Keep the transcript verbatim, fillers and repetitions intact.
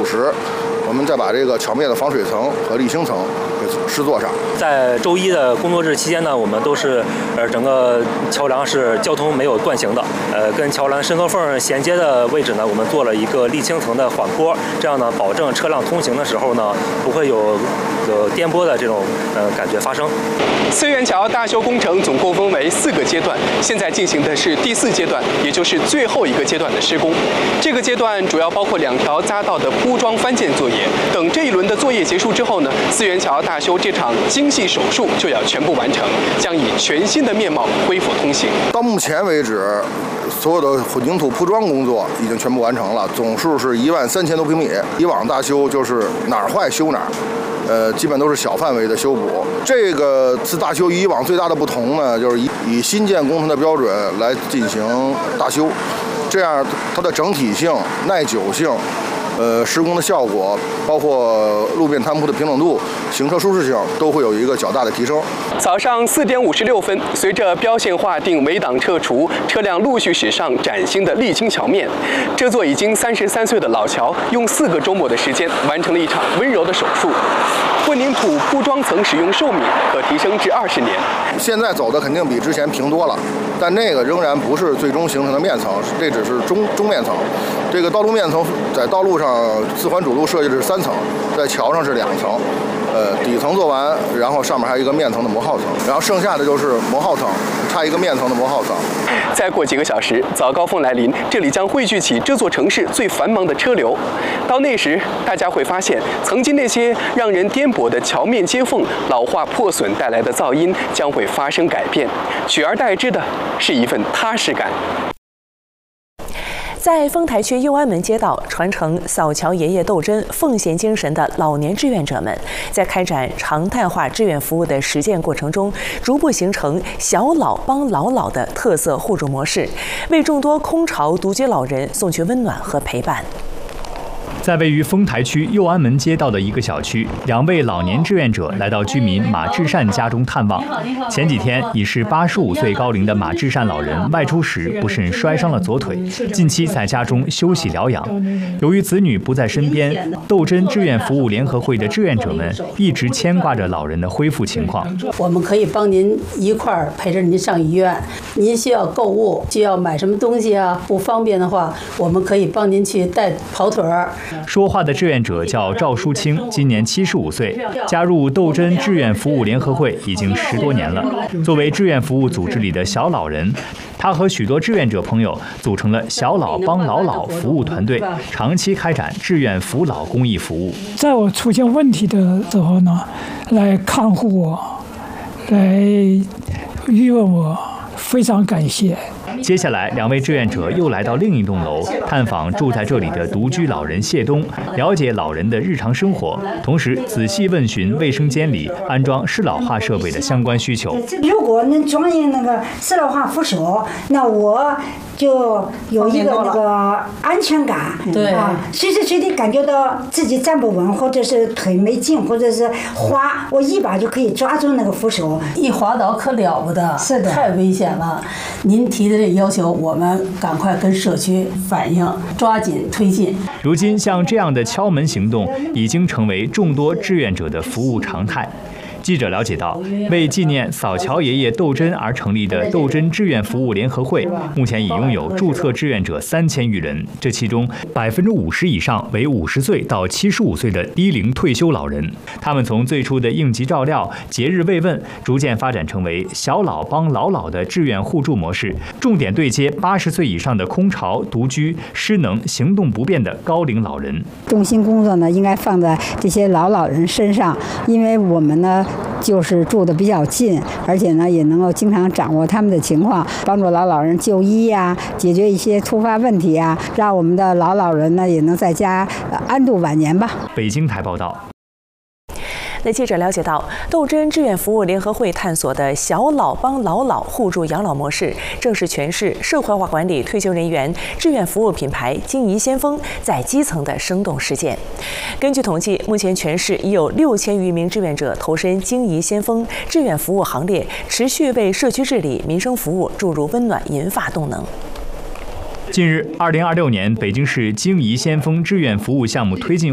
时，我们再把这个桥面的防水层和沥青层给施作上。 在周一的工作日期间呢，我们都是呃整个桥梁是交通没有断行的，呃跟桥梁深合缝衔接的位置呢，我们做了一个沥青层的缓坡，这样呢保证车辆通行的时候呢不会有有颠簸的这种呃感觉发生。 思源桥大修工程总共分为四个阶段，现在进行的是第四阶段，也就是最后一个阶段的施工。这个阶段主要包括两条匝道的铺装翻建作业。等这一轮的作业结束之后呢，思源桥大修这场精细手术就要全部完成，将以全新的面貌恢复通行。 到目前为止，所有的混凝土铺装工作已经全部完成了，总数是一万三千多平米。以往大修就是哪儿坏修哪儿。呃，基本都是小范围的修补。这个次大修与以往最大的不同呢，就是以以新建工程的标准来进行大修，这样它的整体性、耐久性、呃施工的效果，包括路面摊铺的平整度、行车舒适性，都会有一个较大的提升。 早上四点五十六分，随着标线划定、围挡撤除，车辆陆续驶上崭新的沥青桥面。这座已经三十三岁的老桥，用四个周末的时间完成了一场温柔的手术。混凝土铺装层使用寿命可提升至二十年。 现在走的肯定比之前平多了，但那个仍然不是最终形成的面层，这只是中中面层。这个道路面层在道路上四环主路设计的是三层，在桥上是两层。呃，底层做完，然后上面还有一个面层的磨耗层，然后剩下的就是磨耗层，差一个面层的磨耗层。 再过几个小时，早高峰来临，这里将汇聚起这座城市最繁忙的车流。到那时，大家会发现，曾经那些让人颠簸的桥面接缝、老化破损带来的噪音将会发生改变，取而代之的是一份踏实感。 在丰台区右安门街道，传承扫桥爷爷斗争奉献精神的老年志愿者们，在开展常态化志愿服务的实践过程中，逐步形成小老帮老老的特色互助模式，为众多空巢独居老人送去温暖和陪伴。 在位于丰台区右安门街道的一个小区，两位老年志愿者来到居民马志善家中探望。前几天，已是八十五岁高龄的马志善老人外出时不慎摔伤了左腿，近期在家中休息疗养。由于子女不在身边，斗争志愿服务联合会的志愿者们一直牵挂着老人的恢复情况。 我们可以帮您一块儿陪着您上医院，您需要购物，需要买什么东西啊，不方便的话，我们可以帮您去带跑腿儿。 说话的志愿者叫赵淑清，今年七十五岁，加入斗争志愿服务联合会已经十多年了。作为志愿服务组织里的小老人，他和许多志愿者朋友组成了小老帮老老服务团队，长期开展志愿扶老公益服务。 在我出现问题的时候呢，来看护我，来慰问我，非常感谢。 接下来，两位志愿者又来到另一栋楼，探访住在这里的独居老人谢东，了解老人的日常生活，同时仔细问询卫生间里安装适老化设备的相关需求。 如果能装进那个适老化扶手，那我就有一个那个安全感， 对啊，随时随地感觉到自己站不稳，或者是腿没劲，或者是滑，我一把就可以抓住那个扶手， 一滑倒可了不得， 是的， 太危险了。您提的这要求，我们赶快跟社区反映，抓紧推进。 如今，像这样的敲门行动已经成为众多志愿者的服务常态。记者了解到，为纪念扫桥爷爷斗争而成立的斗争志愿服务联合会，目前已拥有注册志愿者三千余人，这其中百分之五十以上为五十岁到七十五岁的低龄退休老人。他们从最初的应急照料、节日慰问，逐渐发展成为小老帮老老的志愿互助模式，重点对接八十岁以上的空巢、独居、失能、行动不便的高龄老人。 重心工作呢，应该放在这些老老人身上，因为我们呢。就是住的比较近，而且呢也能够经常掌握他们的情况，帮助老老人就医呀、啊，解决一些突发问题啊，让我们的老老人呢也能在家安度晚年吧。 北京台报道。 那记者了解到，斗争志愿服务联合会探索的小老帮老老互助养老模式，正是诠释社会化管理退休人员志愿服务品牌金怡先锋在基层的生动实践。根据统计，目前全市已有六千余名志愿者投身金怡先锋志愿服务行列，持续为社区治理、民生服务注入温暖银发动能。 近日，二零二六年北京市金怡先锋志愿服务项目推进